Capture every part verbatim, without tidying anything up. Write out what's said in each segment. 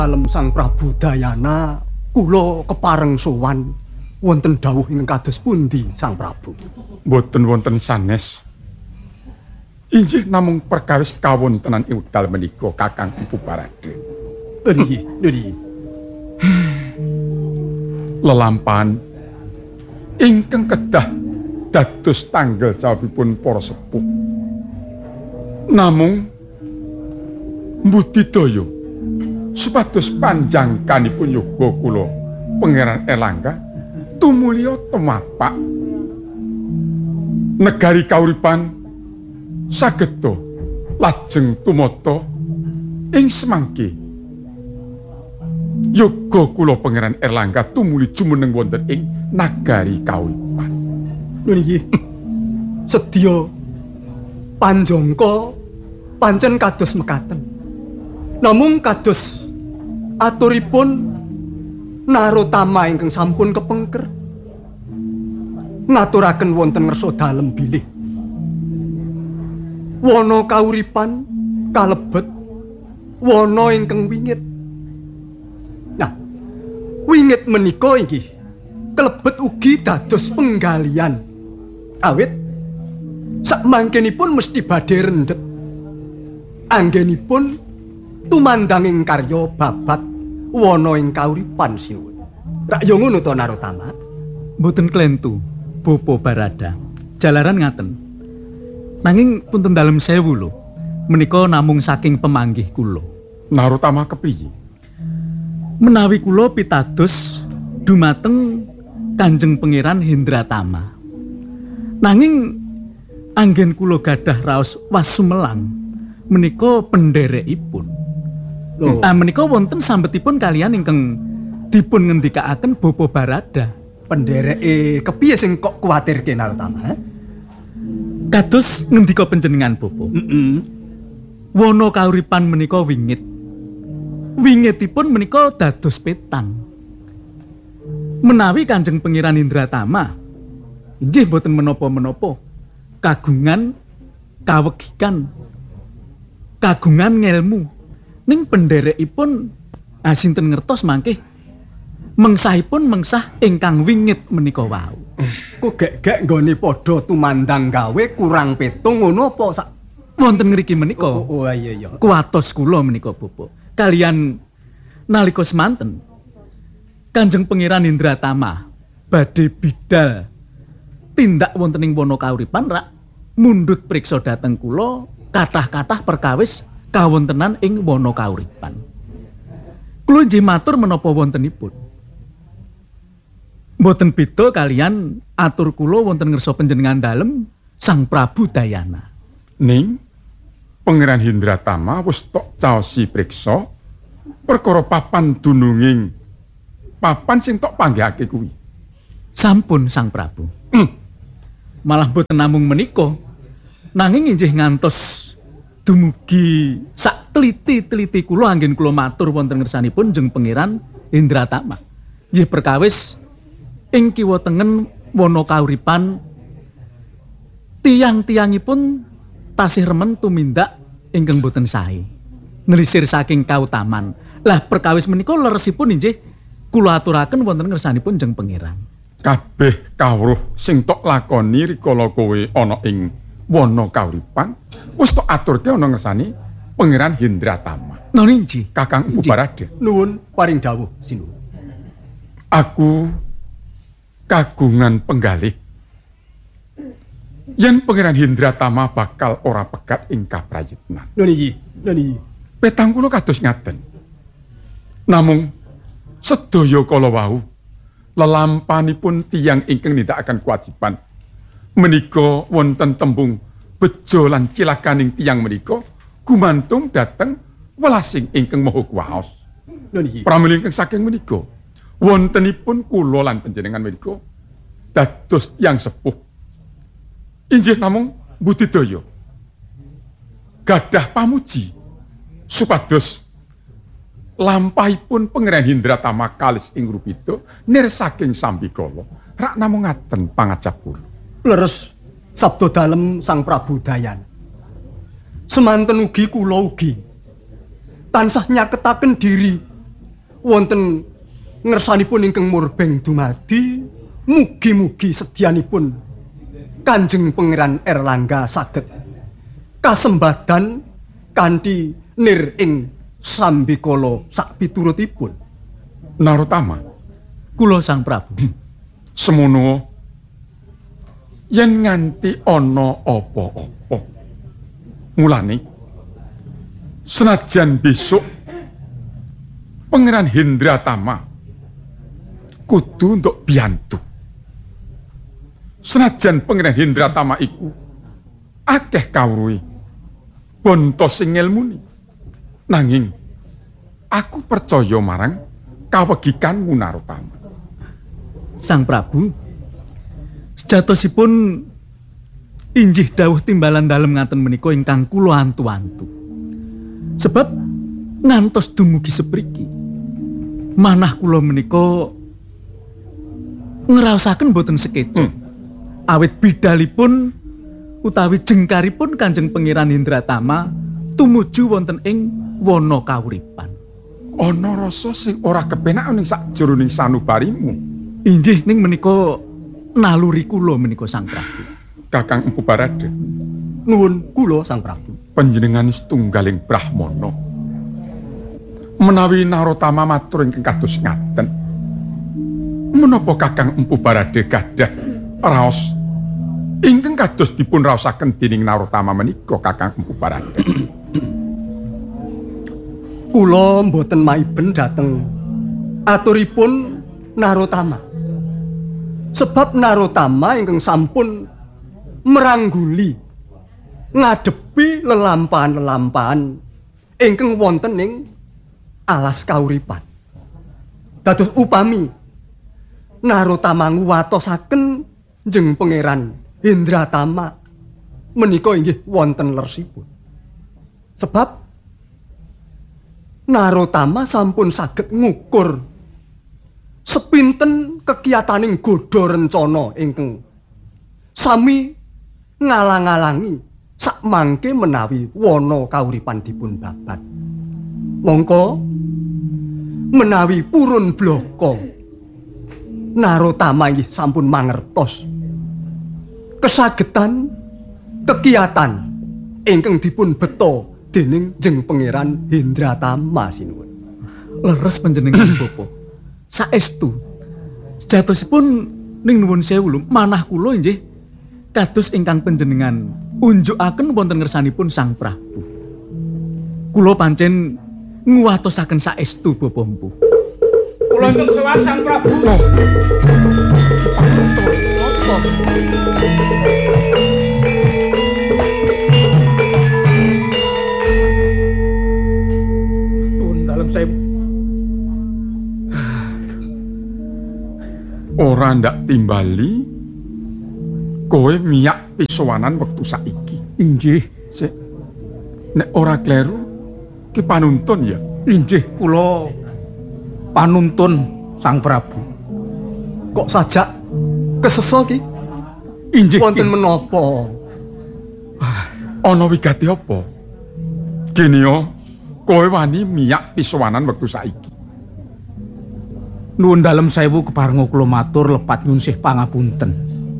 Dalem Sang Prabu Dayana kula kepareng sowan wonten dawuh ingkang kados pundi Sang Prabu? Mboten wonten sanes. Injih namung perkawis kawontenan ing wekdal menika Kakang Empu Barade. Nggih, nggih. Lelampahan ingkang kedah dados tanggal jawabipun para sepuh. Namung mbudidaya supados panjangkanipun yoga kula Pangeran Erlangga tumulya tumapak negari kauripan sageta lajeng tumata ing semangke yoga kula Pangeran Erlangga tumuli jumeneng wonten ing nagari kauripan. Nggih. Sedya panjangka pancen kados mekaten. Namung kados aturipun Narotama ingkang sampun kepengker ngaturaken wonten ngersa dalem bilih wana kauripan kalebet wana ingkang wingit. Nah, wingit menika inggih kalebet ugi dados penggalian awit sakmangkenipun mesti badhe rendhet anggenipun tumandanging karya babat wana ing kauripan sinuwun. Rak yo ngono to Narotama? Mboten klentu, Bapa Barada. Jalaran ngaten. Nanging punten dalem sewu lho. Menika namung saking pemanggih kula. Narotama kepriye? Menawi kula pitados dumateng Kanjeng Pangeran Hendratama. Nanging anggen kula gadah raos wasumelang menika penderekipun. Ah menika wonten sambetipun kalian ingkang dipun ngendikaaken Bapa Barada. Pendereke kepiye sing kok kuwatirke Narotama? Kados ngendika panjenengan Bapa. Heeh. Wana kauripan menika wingit. Wingitipun menika dados petang. Menawi Kanjeng Pangeran Indratama inggih boten menapa-menapa kagungan kawegikan kagungan ngelmu ning penderekipun asinten ngertos mangke mengsahipun mengsah ingkang wingit menika wau. Kok gek-gek nggone padha tumandang gawe kurang petung ngono apa sak wonten ngriki menika? Oh, oh, oh iya iya. Kuwatos kula menika Bapak. Kalian nalika semanten Kanjeng Pangeran Indratama badhe bidal tindak wonten ing wana kauripan rak mundhut priksa dhateng kula kathah-kathah perkawis kawontenan ing wana kauripan. Kula nggih matur menapa wontenipun. Mboten beda kalian atur kula wonten ngersa panjenengan dalem Sang Prabu Dayana. Ning Pangeran Hendratama wis tok caosi priksa perkara papan dununging papan sing tok panggihake kuwi. Sampun Sang Prabu. Hmm. Malah boten namung menika, nanging inggih ngantos dumugi sak teliti-teliti kula anggen kula matur wonten ngersanipun Jeng Pangeran Indratama. Nggih perkawis ing kiwa tengen wana kauripan tiang-tiangipun tasih remen tumindak ingkang boten sae. Nelisir saking kautaman. Lah perkawis menika leresipun inggih kula aturaken wonten ngersanipun Jeng Pangeran. Kabeh kawruh sing tok lakoni rikala kowe ana ing wana kauripan wis tok aturke ana ngersani Pangeran Hendratama. Noninji, Kakang Empu Barada. Nuwun paring dawuh sinuwun. Aku kagungan penggalih yen Pangeran Hendratama bakal ora pegat ing kaprayitnan. Lho niki, lho niki. Petang kula kados ngaten. Namung sedaya kala wau lelampanipun tiyang ingkang nindakaken kewajiban menika wonten tembung bejo lan cilakaning tiyang menika gumantung dhateng welasing ingkang maha kuwaos. Lho niki. Pramila ingkang saking menika wontenipun kula lan panjenengan menika dados tiyang sepuh. Inggih namung budidaya gadah pamuji supados lampahipun Pangeran Hendratama kalis ing rupita nir saking sambikala rak namung ngaten pangajap kula. Leres sabda dalem Sang Prabu Dayana. Semanten ugi kula ugi tansah nyaketaken diri wonten ngersanipun ingkang murbeng dumadi, mugi-mugi sedyanipun Kanjeng Pangeran Erlangga saged kasembadan kanthi nir ing sambikala sak piturutipun. Narotama, Kula Sang Prabu. semono yen nganti ana apa-apa. Mulane senajan besok Pangeran Hendratama kudu untuk biantu. Senajan Pangeran Hendratama iku akeh kawruhe bontos sing ngelmuni. Nanging aku percaya marang kawegikanmu Narotama. Sang Prabu, sejatosipun injih dawuh timbalan dalem ngaten menika ingkang kula antu-antu. Sebab ngantos dumugi sepriki manah kula menika ngraosaken boten sekeca. Hmm. Awit bidalipun utawi jengkaripun Kanjeng Pangeran Hendratama tumuju wonten ing wana kawuripan. Ana rasa sing ora kepenak ning sakjroning sanubarimu. Injih ning menika naluri kula menika Sang Prabu. Kakang Empu Barada, Nuwun kula Sang Prabu. panjenengan setunggaling brahmana. Menawi Narotama matur ingkang kados ngaten, menapa Kakang Empu Barada gadah raos ingkang kados dipun raosaken dening Narotama menika Kakang Empu Barada? Kula mboten maiben dhateng aturipun Narotama. Sebab Narotama ingkang sampun merangguli ngadepi lelampahan-lelampahan ingkang wonten ing alas kauripan. Dados upami Narotama nguwatosaken jeng Pangeran Hendratama menika inggih wonten lersipun. Sebab Narotama sampun saged ngukur sepinten kekiyataning godha rencana ingkang sami ngalang-alangi sak mangke menawi wana kauripan dipun babat. Mongko menawi purun blaka Narotama inggih sampun mangertos kesagetan kekiyatan ingkang dipun beto dening jeng Pangeran Hendratama sinuwun. Leres panjenengan Bapa. Saestu sejatosipun ning nuwun sewu lho, manah kula injih kados ingkang panjenengan unjukaken wonten ngersanipun Sang Prabu. Kula pancen nguwatosaken saestu Bapa Empu. Kula nyuwun sowan Sang Prabu. Sapa? Nuwun dalem sewu. Ora ndak timbali kowe miyak pisowanan wektu saiki. Injih, Sik, nek ora kleru ki panuntun ya. injih kula panuntun Sang Prabu. Kok sajak kesesa ki? Injih Wonten Ki. menapa? Ana wigati apa? Kene yo kowe wani miyak pisowanan wektu saiki. Nuwun dalem sewu keparenga kula matur lepat nyuwun sih pangapunten.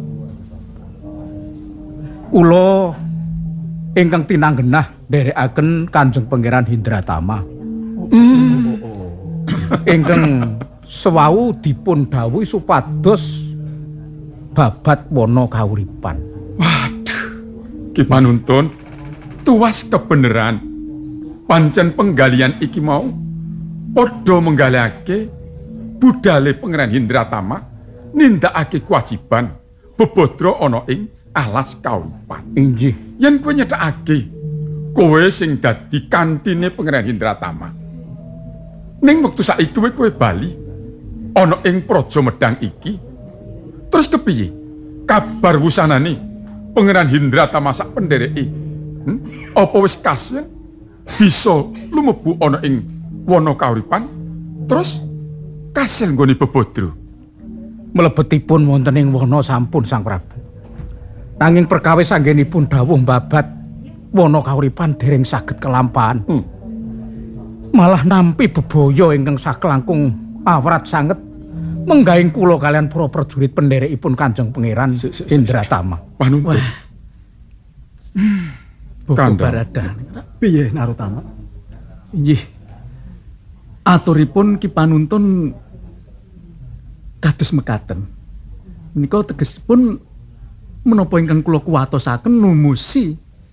Kula ingkang tinanggenah nderekaken Kanjeng Pangeran Hendratama. Hmm. Ingkang sewau dipun dhawuhi supados babat wana kauripan. Waduh, ki panuntun tuwas kebeneran. Pancen penggalian iki mau padha menggalihake budale Pangeran Hendratama nindakake kewajiban bebodro ana ing alas kauripan. Injih, Yen kowe nyedhakake kowe sing dadi kantine Pangeran Hendratama. Ning wektu saiki kowe kowe bali ana ing praja Medang iki. Terus kepiye? Kabar wusanane Pangeran Hendratama sak pendereke. Hmm? Apa wis kasil bisa lumebu ana ing wana kauripan? Terus kasil nggone bebodro. mlebetipun wonten ing wana sampun Sang Prabu. Nanging perkawis anggenipun dawuh babat wana kauripan dereng saged kelampahan. Hmm. malah nampi bebaya ingkang saklangkung awrat sanget menggahing kula kalian para prajurit penderekipun Kanjeng Pangeran Indratama. Panuntun. Bapak Barada. Piye Narotama? Inggih. Aturipun Ki Panuntun kados mekaten. Menika tegesipun menapa ingkang kula kuwatosaken numusi.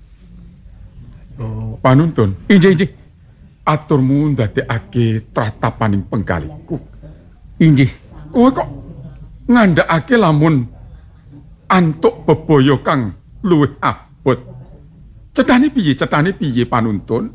Oh, Panuntun. Inggih, inggih. Aturmu ndadekake tratapaning penggaliku. Inggih. Kowe kok ngandhakake lamun antuk bebaya kang luwih abot. Cethane piye? Cethane piye Panuntun?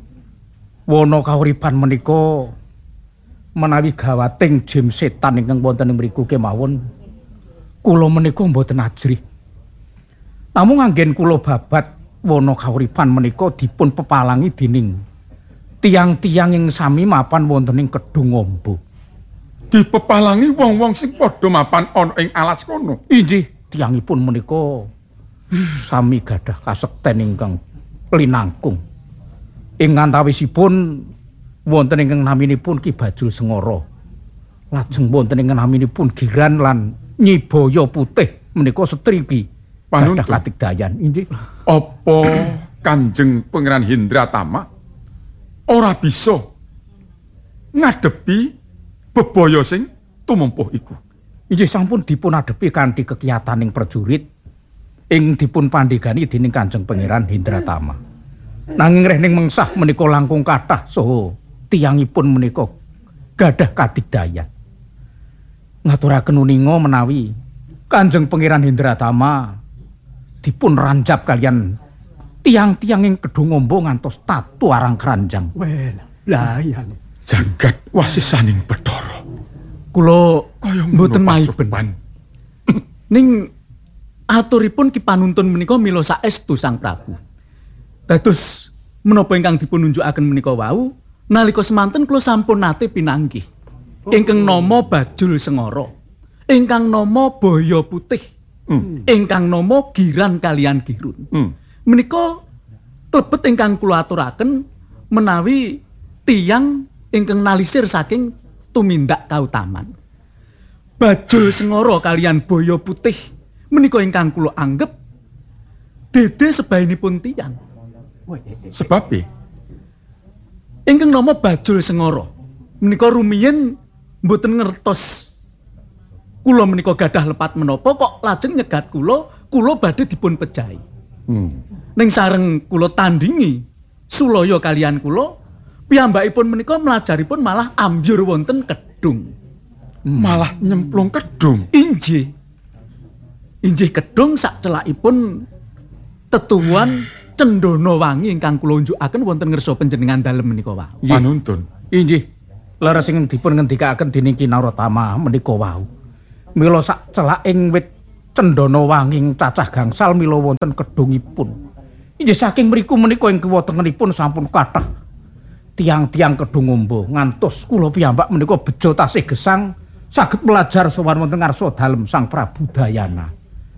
Wana kauripan menika menawi gawating jim setan ingkang wonten ing mriku kemawon kula menika mboten ajrih. Namung anggen kula babat wana kauripan menika dipun pepalangi dening tiang-tiang ing sami mapan wonten ing Kedung Ombo. Dipepalangi wong-wong sing padha mapan ana ing alas kono. Inggih, tiyangipun menika sami gadah kasekten ingkang linangkung. Ing antawisipun wonten ingkang naminipun Ki Bajul Sengara. Lajeng wonten ingkang naminipun Giran lan Nyi Baya Putih menika setriki Panuntun katigdayan. Inggih. Apa Kanjeng Pangeran Indratama ora bisa ngadepi bebaya sing tumempuh iku? Inggih sampun dipun adepi kanthi kekiyataning prajurit ing dipun pandhegani dening Kanjeng Pangeran Indratama. Nanging rehning mengsah menika langkung kathah saha tiyangipun menika gadah kadigdayan. Ngaturaken uninga menawi Kanjeng Pangeran Indratama dipun rancap kalian tiang-tiang ing Kedung Ombo ngantos tatu arang keranjang. Well, lah iya. Jagat wasisaning Bathara. Kula Kaya mboten ngono maiben. pacoban. Ning aturipun Ki Panuntun menika mila saestu Sang Prabu. Dados menapa ingkang dipun nunjukaken menika wau nalika semanten kula sampun nate pinanggih. Ingkang nama Bajul Sengara, ingkang nama Baya Putih, Hmm. ingkang nama Giran kalian Girun. Hmm. Menika lebet ingkang kula aturaken menawi tiyang ingkang nalisir saking tumindak kautaman. Bajul Sengara kalian Baya Putih menika ingkang kula anggep dede sebainipun tiyang. Sebab e Ingkang nama Bajul Sengara menika rumiyin mboten ngertos kula menika gadah lepat menapa kok lajeng nyegat kula kula badhe dipun pejahi. Hmm. Ning sareng kula tandingi sulaya kalian kula piyambakipun menika melajaripun malah ambyur wonten Kedung. Malah nyemplung Kedung. Inggih. Inggih Kedung sak celakipun tetuwuhan Cendana Wangi ingkang kula unjukaken wonten ngersa panjenengan dalem menika wau. Panuntun. Inggih. Leres sing dipun ngendikaken dening Ki Narotama menika wau. Mila sak celaking wit Cendana Wangi cacah gangsal mila wonten kedungipun. Inggih saking mriku menika ing kiwa tengenipun sampun kathah tiang-tiang Kedung Ombo ngantos kula piyambak menika bejo tasih gesang saged belajar sowan wonten ngarsa dalem Sang Prabu Dayana.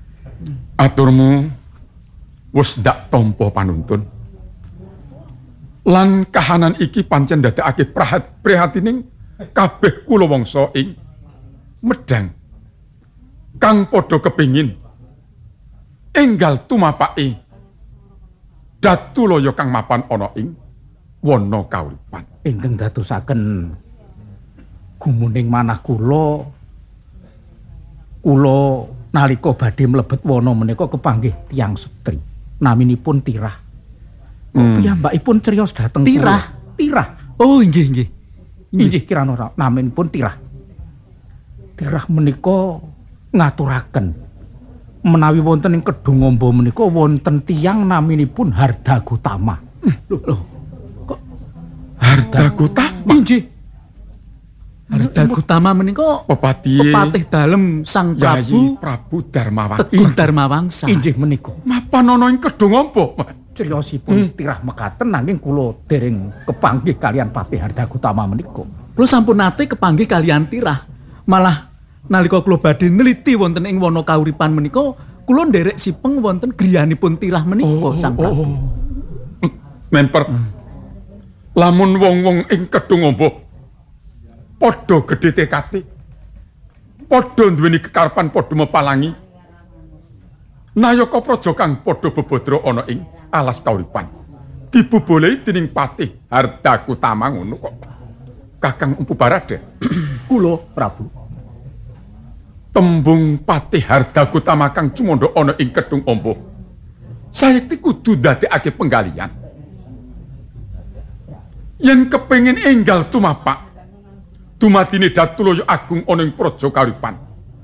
Aturmu wis ndak tampa Panuntun. Lan kahanan iki pancen ndadekake prahat prihatining kabeh kula wangsa ing Medang kang padha kepingin enggal tumapake datulaya kang mapan ana ing wana kauripan. Ingkang dadosaken gumuning manah kula kula nalika badhe mlebet wana menika kepanggih tiyang setri naminipun Tirah. Hmm. Piyambakipun criyos dhateng Tirah? kula. Tirah. Oh inggih inggih. Inggih kirana naminipun Tirah. Tirah menika ngaturaken menawi wonten ing Kedung Ombo menika wonten tiyang naminipun Hardagutama. Lho, lho. Kok Hardagutama? Inggih. Hardagutama menika Pepati pepatih dalem Sang Yayi Prabu Prabu Darmawangsa. Teguh Darmawangsa. Inggih menika. Mapan ana ing Kedung Ombo. Criyosipun Tirah mekaten nanging kula dereng kepanggih kalian Patih Hardagutama menika. Kula sampun nate kepanggih kalian Tirah. Malah nalika kula badhe neliti wonten ing wana kauripan menika, kula nderek sipeng wonten griyanipun Tirah menika, Sang Prabu. Memper Lamun wong-wong ing Kedung Amba padha gedhe tekate, padha duweni kekarepan padha mepalangi nayaka praja kang padha bebodro ana ing alas kauripan dibubolehi dening Patih Hardakutama ngono kok. Kakang Empu Barada. Kula Prabu. Tembung Patih Hardakutama kang cumandha ana ing Kedung Amba sayekti kudu ndadekake penggalian. Yen kepengin enggal tumapak dumadine Datulaya Agung ana ing praja kauripan,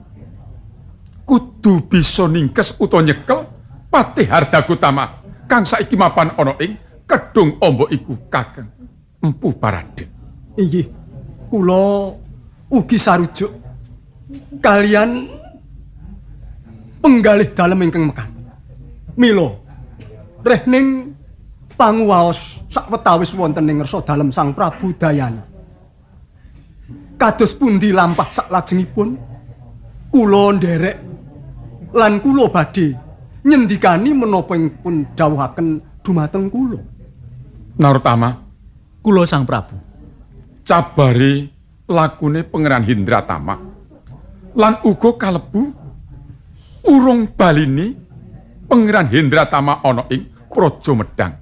kudu bisa ningkes utawa nyekel Patih Hardakutama kang saiki mapan ana ing Kedung Amba iku Kakang Empu Barada. Inggih, kula ugi sarujuk kalian penggalih dalem ingkang mekati. Mila rehning panguwaos sakwetawis wonten ing ngersa dalem Sang Prabu Dayana. Kados pundi lampah saklajengipun kula nderek lan kula badhe nyendikani menapa ing pun dawuhaken dumateng kula. Narotama, Kula Sang Prabu. cabari lakune Pangeran Hindratama lan uga kalebu urung balini Pangeran Hindratama ana ing Praja Medang.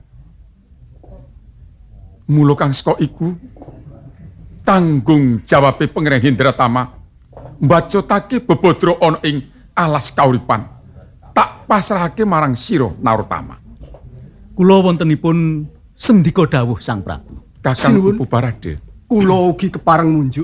Mula kang saka iku tanggung jawabe Pangeran Hindratama mbacotake bebodro ana ing alas kauripan tak pasrahake marang sira Narotama. Kula wontenipun sendika dawuh Sang Prabu. Kakang Sinuwun. Empu Barada. Kula ugi kepareng munjuk.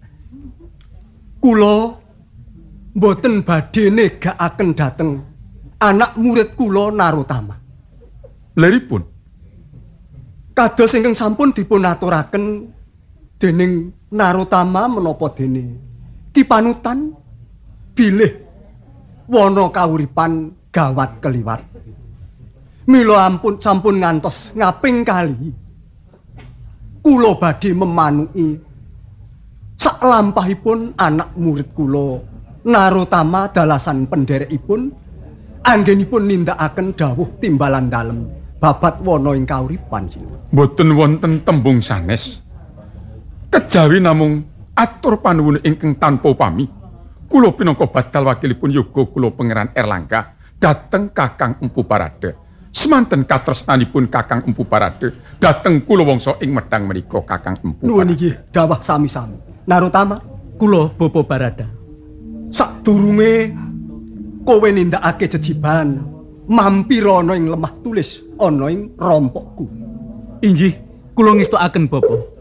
Kula mboten badhe negakaken dhateng anak murid kula Narotama. Leripun Kados ingkang sampun dipun aturaken dening Narotama menapa dene Ki Panutan bilih wana kauripan gawat keliwat. Mila ampun sampun ngantos ngaping kali kula badhe memanuki saklampahipun anak murid kula Narotama dalasan penderekipun anggenipun nindakaken dawuh timbalan dalem babat wana ing kauripan sinuwun. boten wonten tembung sanes. Kejawi namung atur panuwun ingkang tanpa upami. Kula pinangka badal wakilipun yoga kula Pangeran Erlangga dhateng Kakang Empu Barada. Semanten katresnanipun Kakang Empu Barada dhateng kula wangsa ing Medang menika Kakang Empu. Nuwun inggih dawah sami-sami. Narotama, Kula Bapa Barada. sadurunge kowe nindakake jejiban mampir ana ing lemah tulis ana ing rompokku. Inggih, kula ngestokaken Bapa.